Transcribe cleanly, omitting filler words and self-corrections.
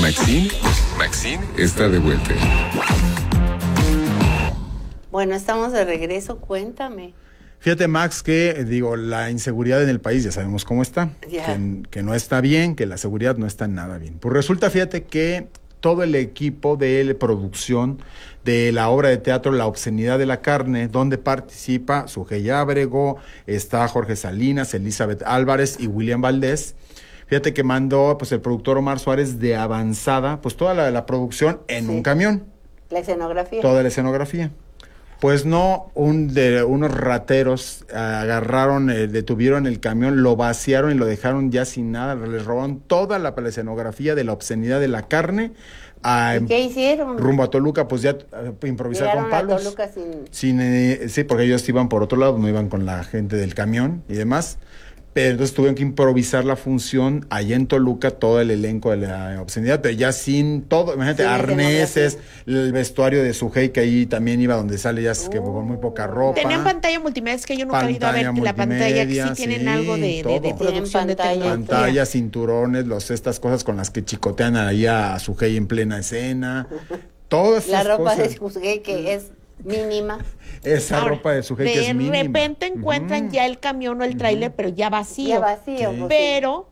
Maxine está de vuelta. Bueno, estamos de regreso, cuéntame. Fíjate, Max, que la inseguridad en el país ya sabemos cómo está, que no está bien, que la seguridad no está nada bien. Pues resulta, fíjate que todo el equipo de producción de la obra de teatro La obscenidad de la carne, donde participa Sujei Ábrego, está Jorge Salinas, Elizabeth Álvarez y William Valdés. Fíjate que mandó pues el productor Omar Suárez de avanzada, pues toda la producción en un camión. La escenografía. Toda la escenografía. Pues no, unos rateros agarraron, detuvieron el camión, lo vaciaron y lo dejaron ya sin nada, les robaron toda la escenografía de La obscenidad de la carne. ¿Y qué hicieron? Rumbo a Toluca, pues ya improvisar con palos. A Toluca sí, porque ellos iban por otro lado, no iban con la gente del camión y demás. Pero entonces tuvieron que improvisar la función allá en Toluca, todo el elenco de La obscenidad, pero ya sin todo, imagínate, arneses, el vestuario de Sujei, que ahí también iba donde sale ya que con muy poca ropa. Tenían pantalla multimedia, es que yo nunca he ido a ver la pantalla, que sí tienen algo de producción de pantalla, cinturones, estas cosas con las que chicotean ahí a Sujei en plena escena. Todas la esas ropa cosas. de Sujei que es mínima. Esa ropa de Sujei que es mínima. De repente encuentran ya el camión o el tráiler, pero ya vacío. Ya vacío. Sí. Pues, pero